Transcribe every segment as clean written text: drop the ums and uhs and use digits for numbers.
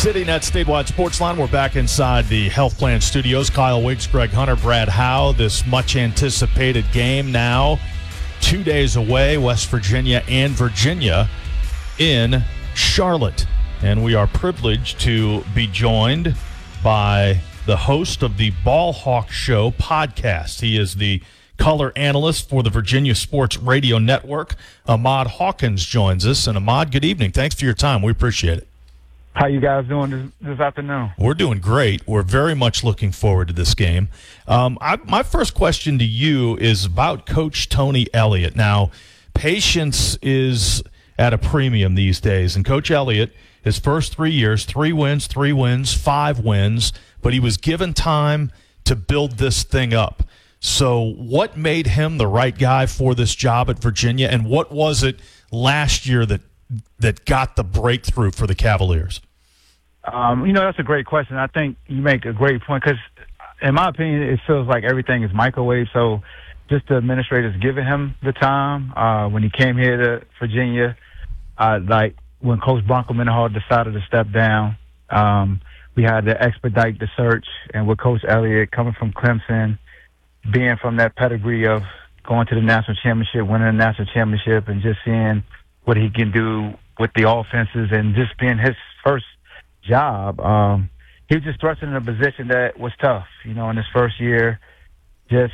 Sitting at Statewide Sportsline, we're back inside the Health Plan Studios. Kyle Wiggs, Greg Hunter, Brad Howe. This much-anticipated game now 2 days away, West Virginia and Virginia in Charlotte. And we are privileged to be joined by the host of the Ball Hawk Show podcast. He is the color analyst for the Virginia Sports Radio Network. Ahmad Hawkins joins us. And Ahmad, good evening. Thanks for your time. We appreciate it. How you guys doing this afternoon? We're doing great. We're very much looking forward to this game. My first question to you is about Coach Tony Elliott. Now, patience is at a premium these days, and Coach Elliott, his first 3 years, 3 wins, 5 wins, but he was given time to build this thing up. So what made him the right guy for this job at Virginia, and what was it last year that got the breakthrough for the Cavaliers? That's a great question. I think you make a great point because, in my opinion, it feels like everything is microwave. So just the administrators giving him the time. When he came here to Virginia, like when Coach Bronco Mendenhall decided to step down, we had to expedite the search. And with Coach Elliott coming from Clemson, being from that pedigree of going to the national championship, winning the national championship, and just seeing what he can do with the offenses and just being his first job, he was just thrust in a position that was tough. In his first year, just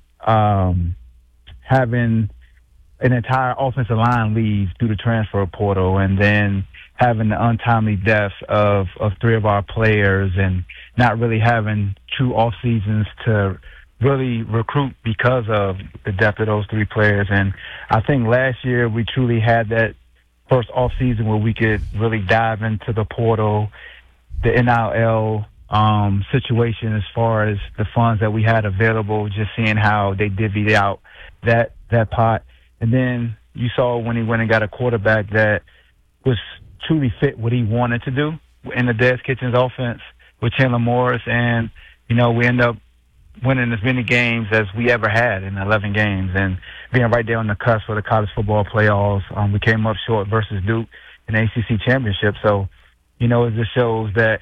having an entire offensive line leave through the transfer portal, and then having the untimely deaths of 3 of our players, and not really having true off seasons to really recruit because of the death of those 3 players. And I think last year we truly had that first off season where we could really dive into the portal, the NIL situation as far as the funds that we had available, just seeing how they divvied out that pot. And then you saw when he went and got a quarterback that was truly fit what he wanted to do in the Des Kitchens offense with Chandler Morris. And, we end up winning as many games as we ever had in 11 games and being right there on the cusp of the college football playoffs. We came up short versus Duke in the ACC championship. So, it just shows that,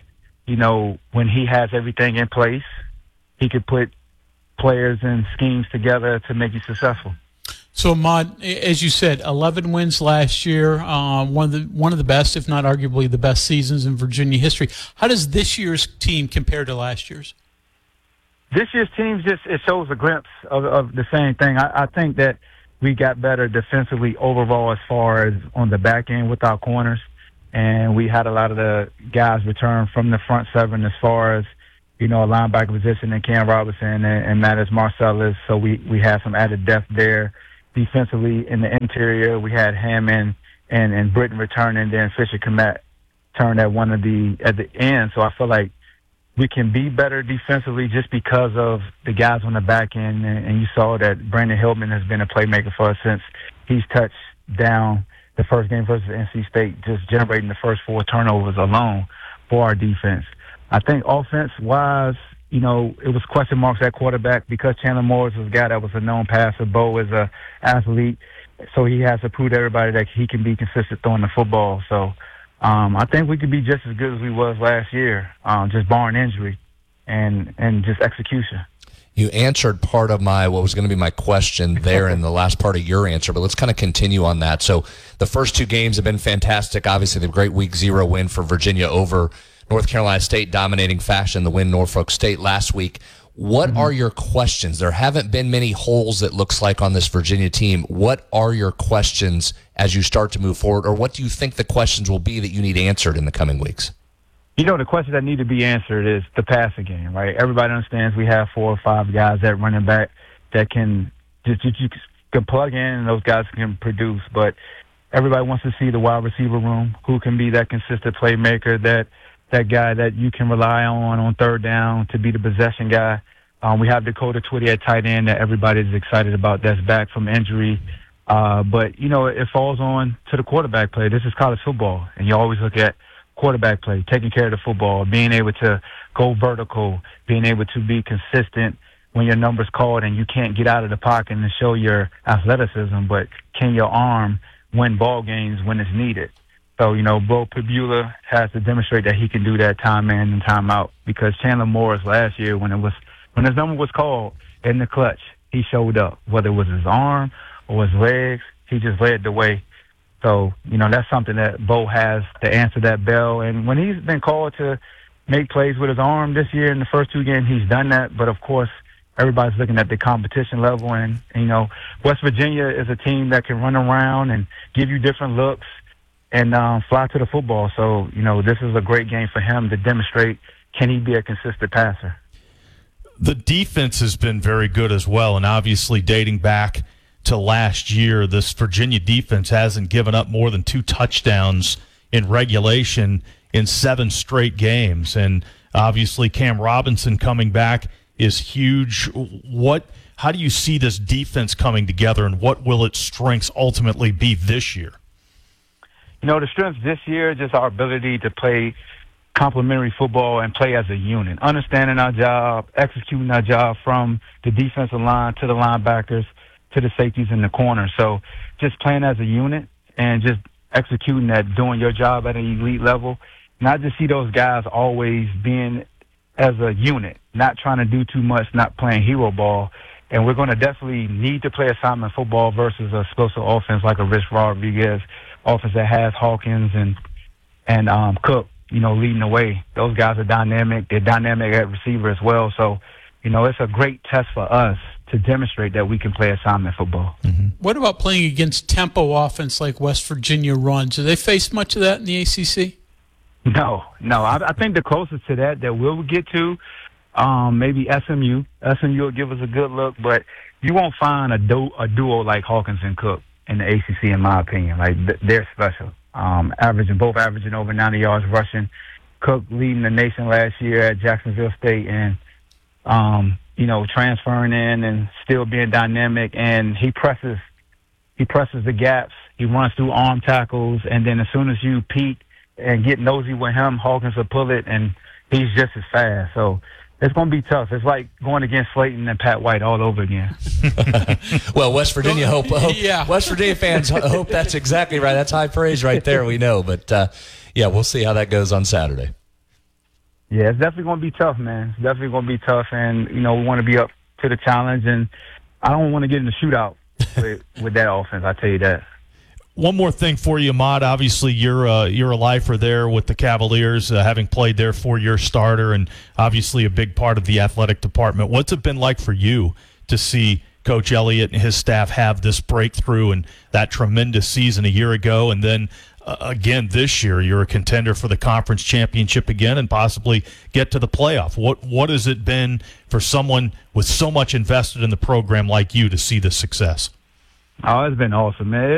when he has everything in place, he could put players and schemes together to make you successful. So, Ahmad, as you said, 11 wins last year, one of the best, if not arguably the best seasons in Virginia history. How does this year's team compare to last year's? This year's team it shows a glimpse of the same thing. I think that we got better defensively overall as far as on the back end with our corners, and we had a lot of the guys return from the front 7 as far as, a linebacker position in Cam Robinson and Mattis Marcellus. So we had some added depth there. Defensively in the interior, we had Hammond and Britton returning, then Fisher Kmet turned at the end. So I feel like we can be better defensively just because of the guys on the back end. And you saw that Brandon Hillman has been a playmaker for us since he's touched down the first game versus NC State, just generating the first 4 turnovers alone for our defense. I think offense-wise, it was question marks at quarterback because Chandler Morris was a guy that was a known passer. Bo is an athlete, so he has to prove to everybody that he can be consistent throwing the football. So I think we could be just as good as we was last year, just barring injury and just execution. You answered part of what was going to be my question there in the last part of your answer, but let's kind of continue on that. So the first 2 games have been fantastic. Obviously, the great Week 0 win for Virginia over North Carolina State, dominating fashion, the win Norfolk State last week. What are your questions? There haven't been many holes, it looks like, on this Virginia team. What are your questions as you start to move forward, or what do you think the questions will be that you need answered in the coming weeks? The questions that need to be answered is the passing game, right? Everybody understands we have 4 or 5 guys at running back that can just you can plug in and those guys can produce, but everybody wants to see the wide receiver room, who can be that consistent playmaker, that guy that you can rely on third down to be the possession guy. We have Dakota Twitty at tight end that everybody's excited about. That's back from injury. But, it falls on to the quarterback play. This is college football, and you always look at quarterback play, taking care of the football, being able to go vertical, being able to be consistent when your number's called and you can't get out of the pocket and show your athleticism, but can your arm win ball games when it's needed? So, Bo Pabula has to demonstrate that he can do that time in and time out, because Chandler Morris last year, when his number was called in the clutch, he showed up. Whether it was his arm or his legs, he just led the way. So, that's something that Bo has to answer that bell. And when he's been called to make plays with his arm this year in the first 2 games, he's done that. But, of course, everybody's looking at the competition level. And, West Virginia is a team that can run around and give you different looks and fly to the football. So, this is a great game for him to demonstrate, can he be a consistent passer? The defense has been very good as well, and obviously dating back to last year, this Virginia defense hasn't given up more than 2 touchdowns in regulation in 7 straight games. And obviously Cam Robinson coming back is huge. How do you see this defense coming together, and what will its strengths ultimately be this year? The strengths this year, just our ability to play complementary football and play as a unit, understanding our job, executing our job from the defensive line to the linebackers to the safeties in the corner. So just playing as a unit and just executing that, doing your job at an elite level. And I just see those guys always being as a unit, not trying to do too much, not playing hero ball. And we're going to definitely need to play assignment football versus a explosive offense like a Rich Rodriguez offense that has Hawkins and Cook, leading the way. Those guys are dynamic. They're dynamic at receiver as well. So, it's a great test for us to demonstrate that we can play assignment football. Mm-hmm. What about playing against tempo offense like West Virginia runs? Do they face much of that in the ACC? No. I think the closest to that we'll get to, maybe SMU. SMU will give us a good look, but you won't find a duo like Hawkins and Cook in the ACC, in my opinion. Like, they're special. Averaging over 90 yards rushing. Cook leading the nation last year at Jacksonville State, and transferring in and still being dynamic. And he presses the gaps. He runs through arm tackles, and then as soon as you peek and get nosy with him, Hawkins will pull it, and he's just as fast. So it's going to be tough. It's like going against Slayton and Pat White all over again. Well, West Virginia West Virginia fans hope that's exactly right. That's high praise right there, we know. But, we'll see how that goes on Saturday. Yeah, it's definitely going to be tough, man. It's definitely going to be tough, and, we want to be up to the challenge, and I don't want to get in the shootout with that offense, I tell you that. One more thing for you, Ahmad. Obviously, you're a lifer there with the Cavaliers, having played there 4-year starter, and obviously a big part of the athletic department. What's it been like for you to see Coach Elliott and his staff have this breakthrough and that tremendous season a year ago, and then again this year you're a contender for the conference championship again and possibly get to the playoff? What has it been for someone with so much invested in the program like you to see this success? Oh, it's been awesome, man.